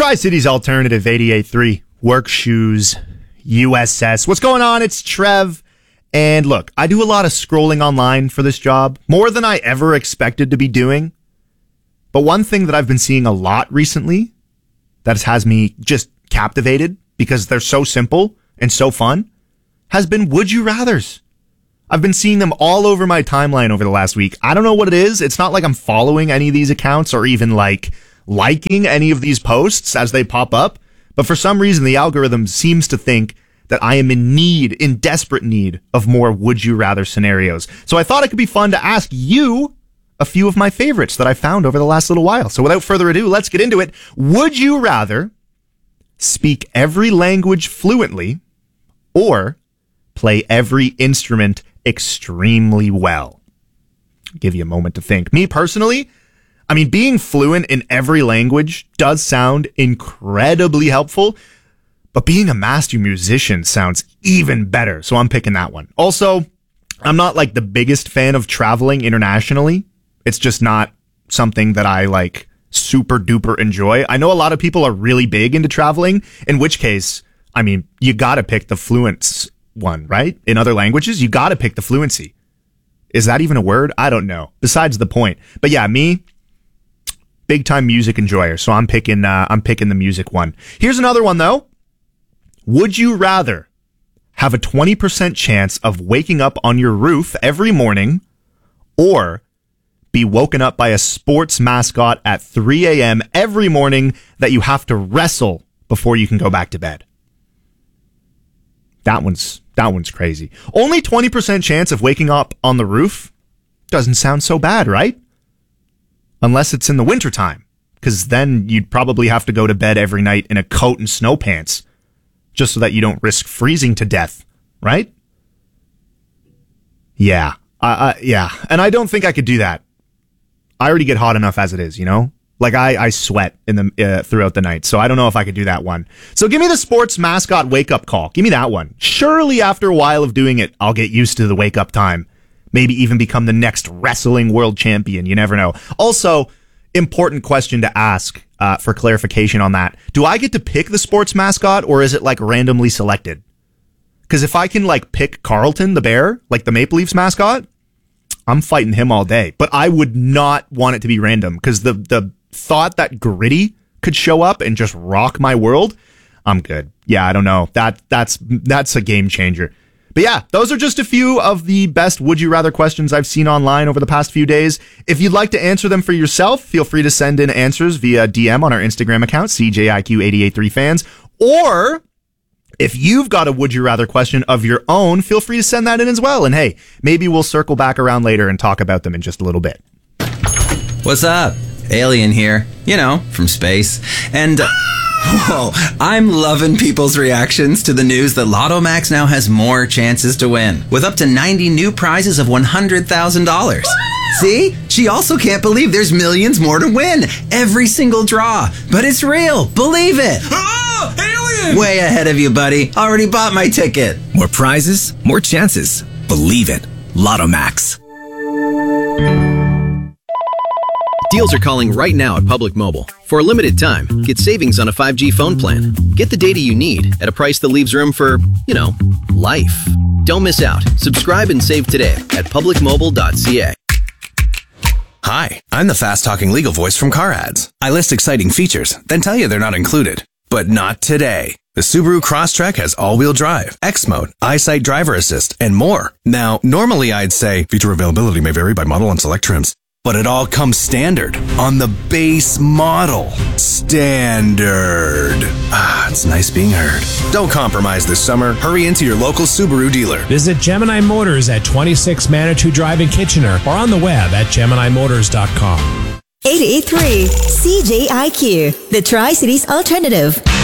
Tri-Cities Alternative 88.3, Work Shoes, USS. What's going on? It's Trev. And look, I do a lot of scrolling online for this job, more than I ever expected to be doing. But one thing that I've been seeing a lot recently that has me just captivated because they're so simple and so fun has been Would You Rathers. I've been seeing them all over my timeline over the last week. I don't know what it is. It's not like I'm following any of these accounts or even liking any of these posts as they pop up. But for some reason, the algorithm seems to think that I am in desperate need of more Would You Rather scenarios. So I thought it could be fun to ask you a few of my favorites that I found over the last little while. So without further ado, let's get into it. Would you rather speak every language fluently or play every instrument extremely well? I'll give you a moment to think. Me personally, being fluent in every language does sound incredibly helpful, but being a master musician sounds even better. So I'm picking that one. Also, I'm not the biggest fan of traveling internationally. It's just not something that I super duper enjoy. I know a lot of people are really big into traveling, in which case, you gotta pick the fluent one, right? In other languages, you gotta pick the fluency. Is that even a word? I don't know. Besides the point. But yeah, me, big time music enjoyer. So I'm picking the music one. Here's another one though. Would you rather have a 20% chance of waking up on your roof every morning or be woken up by a sports mascot at 3 a.m. every morning that you have to wrestle before you can go back to bed? That one's crazy. Only 20% chance of waking up on the roof doesn't sound so bad, right? Unless it's in the wintertime, because then you'd probably have to go to bed every night in a coat and snow pants just so that you don't risk freezing to death, right? Yeah. Yeah. And I don't think I could do that. I already get hot enough as it is, I sweat throughout the night, so I don't know if I could do that one. So give me the sports mascot wake-up call. Give me that one. Surely after a while of doing it, I'll get used to the wake-up time. Maybe even become the next wrestling world champion. You never know. Also, important question to ask for clarification on that. Do I get to pick the sports mascot, or is it randomly selected? Because if I can pick Carlton the bear, the Maple Leafs mascot, I'm fighting him all day. But I would not want it to be random, because the thought that Gritty could show up and just rock my world, I'm good. Yeah, I don't know. That's a game changer. But yeah, those are just a few of the best Would You Rather questions I've seen online over the past few days. If you'd like to answer them for yourself, feel free to send in answers via DM on our Instagram account, CJIQ883fans. Or if you've got a Would You Rather question of your own, feel free to send that in as well. And hey, maybe we'll circle back around later and talk about them in just a little bit. What's up? Alien here, from space. And, whoa, I'm loving people's reactions to the news that Lotto Max now has more chances to win, with up to 90 new prizes of $100,000. See? She also can't believe there's millions more to win. Every single draw. But it's real. Believe it. Oh, alien! Way ahead of you, buddy. Already bought my ticket. More prizes, more chances. Believe it. Lotto Max. Deals are calling right now at Public Mobile. For a limited time, get savings on a 5G phone plan. Get the data you need at a price that leaves room for, life. Don't miss out. Subscribe and save today at publicmobile.ca. Hi, I'm the fast-talking legal voice from Car Ads. I list exciting features, then tell you they're not included. But not today. The Subaru Crosstrek has all-wheel drive, X-Mode, EyeSight driver assist, and more. Now, normally I'd say feature availability may vary by model and select trims. But it all comes standard on the base model. Standard. It's nice being heard. Don't compromise this summer. Hurry into your local Subaru dealer. Visit Gemini Motors at 26 Manitou Drive in Kitchener or on the web at GeminiMotors.com. 88.3 CJIQ, the Tri-Cities Alternative.